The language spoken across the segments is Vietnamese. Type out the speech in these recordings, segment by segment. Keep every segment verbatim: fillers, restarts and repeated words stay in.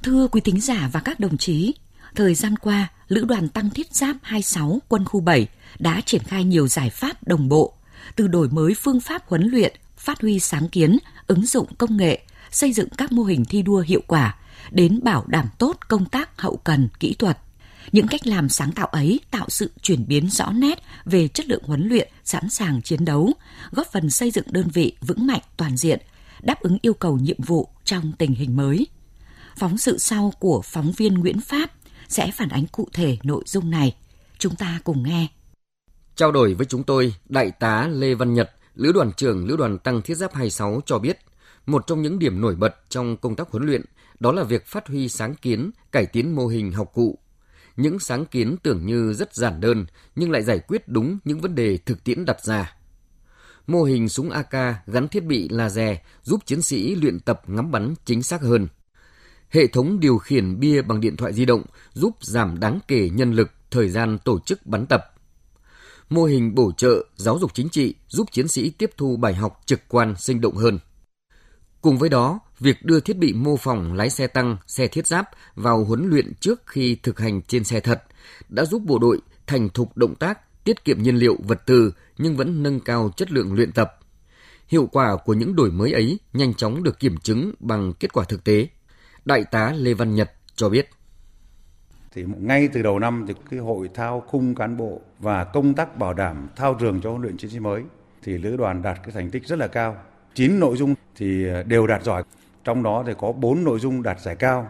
Thưa quý thính giả và các đồng chí, thời gian qua, Lữ đoàn Tăng Thiết Giáp hai mươi sáu Quân khu bảy đã triển khai nhiều giải pháp đồng bộ, từ đổi mới phương pháp huấn luyện, phát huy sáng kiến, ứng dụng công nghệ, xây dựng các mô hình thi đua hiệu quả, đến bảo đảm tốt công tác hậu cần kỹ thuật. Những cách làm sáng tạo ấy tạo sự chuyển biến rõ nét về chất lượng huấn luyện, sẵn sàng chiến đấu, góp phần xây dựng đơn vị vững mạnh toàn diện, đáp ứng yêu cầu nhiệm vụ trong tình hình mới. Phóng sự sau của phóng viên Nguyễn Pháp sẽ phản ánh cụ thể nội dung này. Chúng ta cùng nghe. Trao đổi với chúng tôi, Đại tá Lê Văn Nhật, Lữ đoàn trưởng Lữ đoàn Tăng Thiết Giáp hai mươi sáu cho biết, một trong những điểm nổi bật trong công tác huấn luyện đó là việc phát huy sáng kiến, cải tiến mô hình học cụ. Những sáng kiến tưởng như rất giản đơn nhưng lại giải quyết đúng những vấn đề thực tiễn đặt ra. Mô hình súng a ca gắn thiết bị laser giúp chiến sĩ luyện tập ngắm bắn chính xác hơn. Hệ thống điều khiển bia bằng điện thoại di động giúp giảm đáng kể nhân lực, thời gian tổ chức bắn tập. Mô hình bổ trợ, giáo dục chính trị giúp chiến sĩ tiếp thu bài học trực quan sinh động hơn. Cùng với đó, việc đưa thiết bị mô phỏng lái xe tăng, xe thiết giáp vào huấn luyện trước khi thực hành trên xe thật đã giúp bộ đội thành thục động tác, tiết kiệm nhiên liệu, vật tư nhưng vẫn nâng cao chất lượng luyện tập. Hiệu quả của những đổi mới ấy nhanh chóng được kiểm chứng bằng kết quả thực tế. Đại tá Lê Văn Nhật cho biết. Thì ngay từ đầu năm thì cái hội thao khung cán bộ và công tác bảo đảm thao trường cho huấn luyện chiến sĩ mới thì lữ đoàn đạt cái thành tích rất là cao. chín nội dung thì đều đạt giỏi, trong đó thì có bốn nội dung đạt giải cao.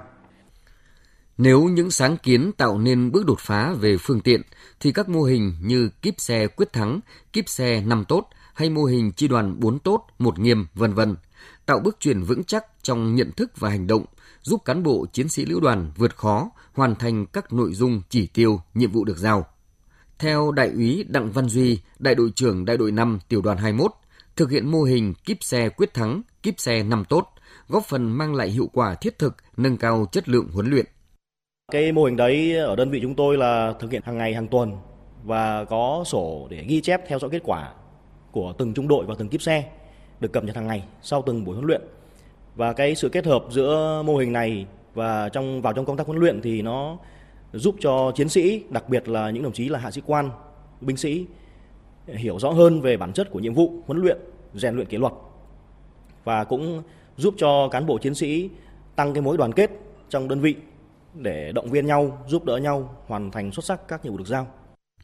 Nếu những sáng kiến tạo nên bước đột phá về phương tiện thì các mô hình như kíp xe quyết thắng, kíp xe năm tốt hay mô hình chi đoàn bốn tốt, một nghiêm vân vân tạo bước chuyển vững chắc trong nhận thức và hành động, giúp cán bộ chiến sĩ lữ đoàn vượt khó, hoàn thành các nội dung chỉ tiêu, nhiệm vụ được giao. Theo Đại úy Đặng Văn Duy, Đại đội trưởng Đại đội năm Tiểu đoàn hai mươi mốt, thực hiện mô hình kíp xe quyết thắng, kíp xe năm tốt, góp phần mang lại hiệu quả thiết thực, nâng cao chất lượng huấn luyện. Cái mô hình đấy ở đơn vị chúng tôi là thực hiện hàng ngày, hàng tuần và có sổ để ghi chép theo dõi kết quả của từng trung đội và từng kíp xe được cập nhật hàng ngày sau từng buổi huấn luyện. Và cái sự kết hợp giữa mô hình này và trong vào trong công tác huấn luyện thì nó giúp cho chiến sĩ, đặc biệt là những đồng chí là hạ sĩ quan, binh sĩ hiểu rõ hơn về bản chất của nhiệm vụ huấn luyện, rèn luyện kỷ luật và cũng giúp cho cán bộ chiến sĩ tăng cái mối đoàn kết trong đơn vị để động viên nhau, giúp đỡ nhau hoàn thành xuất sắc các nhiệm vụ được giao.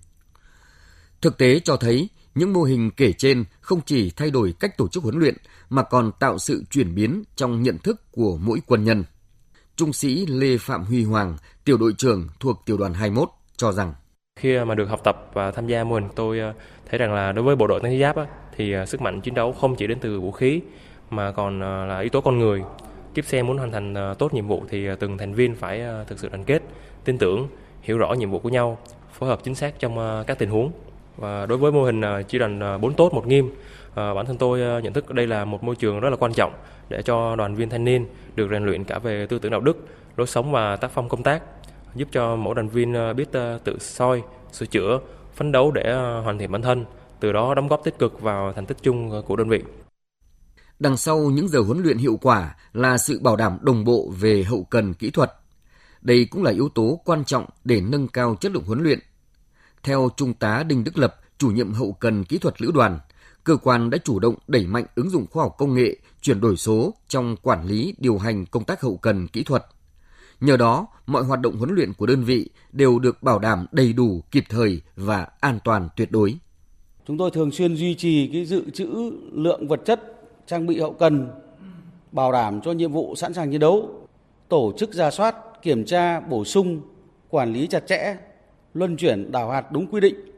Thực tế cho thấy những mô hình kể trên không chỉ thay đổi cách tổ chức huấn luyện mà còn tạo sự chuyển biến trong nhận thức của mỗi quân nhân. Trung sĩ Lê Phạm Huy Hoàng, tiểu đội trưởng thuộc tiểu đoàn hai mươi mốt cho rằng khi mà được học tập và tham gia mô hình, tôi thấy rằng là đối với bộ đội Tăng Thiết Giáp thì sức mạnh chiến đấu không chỉ đến từ vũ khí mà còn là yếu tố con người. Kíp xe muốn hoàn thành tốt nhiệm vụ thì từng thành viên phải thực sự đoàn kết, tin tưởng, hiểu rõ nhiệm vụ của nhau, phối hợp chính xác trong các tình huống. Và đối với mô hình chi đoàn bốn tốt một nghiêm, bản thân tôi nhận thức đây là một môi trường rất là quan trọng để cho đoàn viên thanh niên được rèn luyện cả về tư tưởng đạo đức, lối sống và tác phong công tác, giúp cho mỗi đoàn viên biết tự soi, sửa chữa, phấn đấu để hoàn thiện bản thân, từ đó đóng góp tích cực vào thành tích chung của đơn vị. Đằng sau những giờ huấn luyện hiệu quả là sự bảo đảm đồng bộ về hậu cần kỹ thuật. Đây cũng là yếu tố quan trọng để nâng cao chất lượng huấn luyện. Theo Trung tá Đinh Đức Lập, chủ nhiệm hậu cần kỹ thuật lữ đoàn, cơ quan đã chủ động đẩy mạnh ứng dụng khoa học công nghệ, chuyển đổi số trong quản lý, điều hành công tác hậu cần kỹ thuật. Nhờ đó, mọi hoạt động huấn luyện của đơn vị đều được bảo đảm đầy đủ, kịp thời và an toàn tuyệt đối. Chúng tôi thường xuyên duy trì cái dự trữ lượng vật chất, trang bị hậu cần, bảo đảm cho nhiệm vụ sẵn sàng chiến đấu, tổ chức rà soát, kiểm tra, bổ sung, quản lý chặt chẽ, luân chuyển đào hạt đúng quy định.